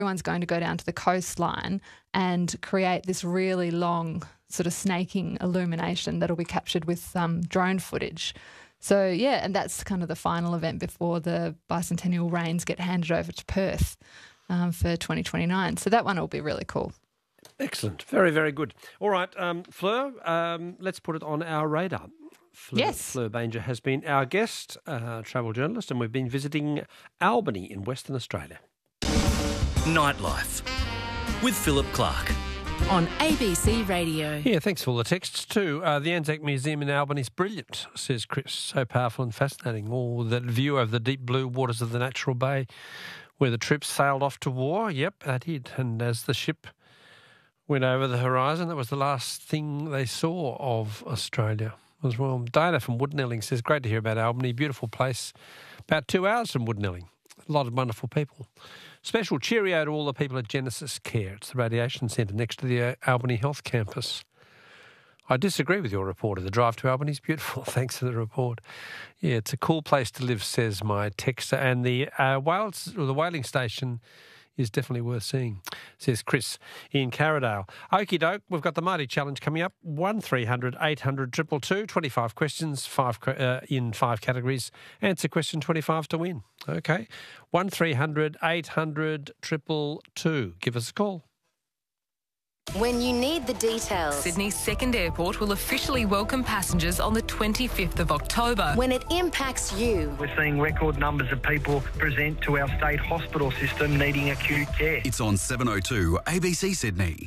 everyone's going to go down to the coastline and create this really long sort of snaking illumination that'll be captured with drone footage. So, yeah, and that's kind of the final event before the bicentennial reigns get handed over to Perth for 2029. So that one will be really cool. Excellent. Very, very good. All right, Fleur, let's put it on our radar. Fleur Banger has been our guest, travel journalist, and we've been visiting Albany in Western Australia. Nightlife with Philip Clark on ABC Radio. Yeah, thanks for all the texts too. The Anzac Museum in Albany is brilliant, says Chris. So powerful and fascinating. All that view of the deep blue waters of the Natural Bay where the troops sailed off to war. Yep, that did. And as the ship went over the horizon, that was the last thing they saw of Australia as well. Diana from Woodnelling says, great to hear about Albany. Beautiful place. About 2 hours from Woodnelling. A lot of wonderful people. Special cheerio to all the people at Genesis Care. It's the radiation centre next to the Albany Health Campus. I disagree with your reporter. The drive to Albany is beautiful. Thanks for the report. Yeah, it's a cool place to live, says my texter. And the whaling station is definitely worth seeing, says Chris in Carradale. Okie doke, we've got the Mighty Challenge coming up. 1300 800 222, 25 questions, in 5 categories. Answer question 25 to win. Okay, 1300 800 222. Give us a call. When you need the details. Sydney's second airport will officially welcome passengers on the 25th of October. When it impacts you. We're seeing record numbers of people present to our state hospital system needing acute care. It's on 702 ABC Sydney.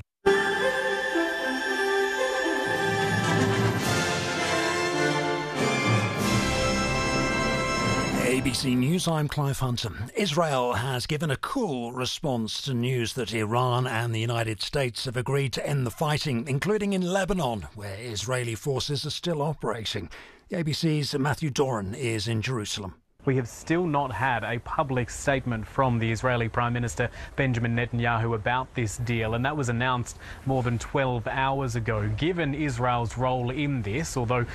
ABC News, I'm Clive Hunter. Israel has given a cool response to news that Iran and the United States have agreed to end the fighting, including in Lebanon, where Israeli forces are still operating. The ABC's Matthew Doran is in Jerusalem. We have still not had a public statement from the Israeli Prime Minister Benjamin Netanyahu about this deal, and that was announced more than 12 hours ago. Given Israel's role in this, although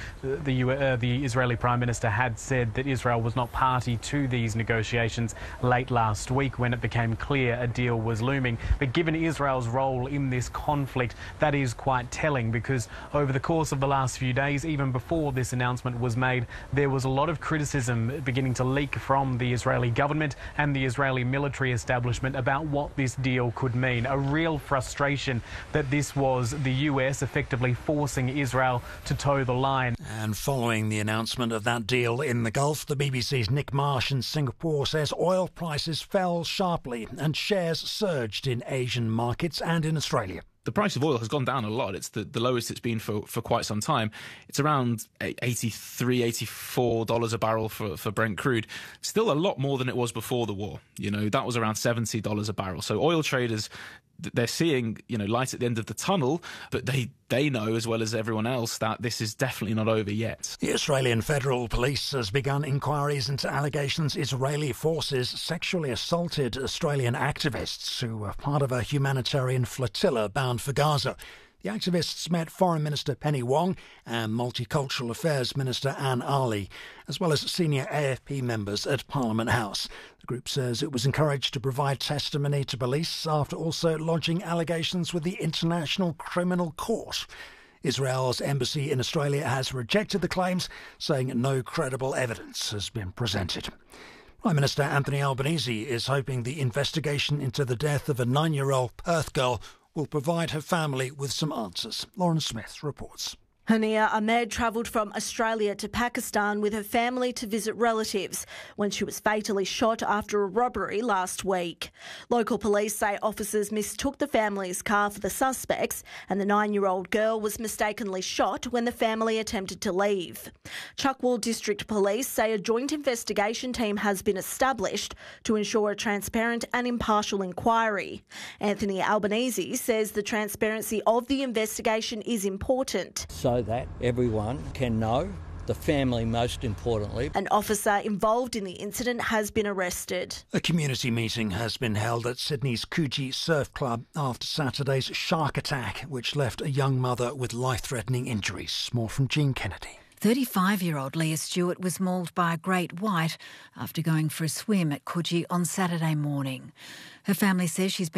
the Israeli Prime Minister had said that Israel was not party to these negotiations late last week when it became clear a deal was looming, but given Israel's role in this conflict, that is quite telling, because over the course of the last few days, even before this announcement was made, there was a lot of criticism beginning to leak from the Israeli government and the Israeli military establishment about what this deal could mean. A real frustration that this was the US effectively forcing Israel to toe the line. And following the announcement of that deal in the Gulf, the BBC's Nick Marsh in Singapore says oil prices fell sharply and shares surged in Asian markets and in Australia. The price of oil has gone down a lot. It's the lowest it's been for quite some time. It's around $83, $84 a barrel for Brent crude. Still a lot more than it was before the war. You know, that was around $70 a barrel. So oil traders, they're seeing, light at the end of the tunnel, but they know as well as everyone else that this is definitely not over yet. The Australian Federal Police has begun inquiries into allegations Israeli forces sexually assaulted Australian activists who were part of a humanitarian flotilla bound for Gaza. The activists met Foreign Minister Penny Wong and Multicultural Affairs Minister Anne Ali, as well as senior AFP members at Parliament House. The group says it was encouraged to provide testimony to police after also lodging allegations with the International Criminal Court. Israel's embassy in Australia has rejected the claims, saying no credible evidence has been presented. Prime Minister Anthony Albanese is hoping the investigation into the death of a 9-year-old Perth girl will provide her family with some answers. Lauren Smith reports. Hania Ahmed travelled from Australia to Pakistan with her family to visit relatives when she was fatally shot after a robbery last week. Local police say officers mistook the family's car for the suspects, and the 9-year-old girl was mistakenly shot when the family attempted to leave. Chuckwell District Police say a joint investigation team has been established to ensure a transparent and impartial inquiry. Anthony Albanese says the transparency of the investigation is important, so that everyone can know, the family most importantly. An officer involved in the incident has been arrested. A community meeting has been held at Sydney's Coogee Surf Club after Saturday's shark attack, which left a young mother with life-threatening injuries. More from Jean Kennedy. 35-year-old Leah Stewart was mauled by a great white after going for a swim at Coogee on Saturday morning. Her family says she's been